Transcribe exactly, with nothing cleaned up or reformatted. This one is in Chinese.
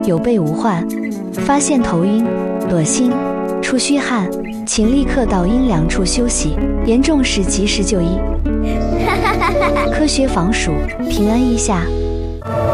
有备无患。发现头晕、恶心、出虚汗，请立刻到阴凉处休息，严重时及时就医。科学防暑，平安一下。